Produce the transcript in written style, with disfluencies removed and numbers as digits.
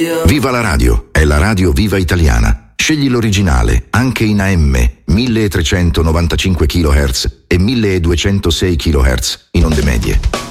Viva la radio, è la radio Viva Italiana. Scegli l'originale, anche in AM, 1395 kHz e 1206 kHz in onde medie.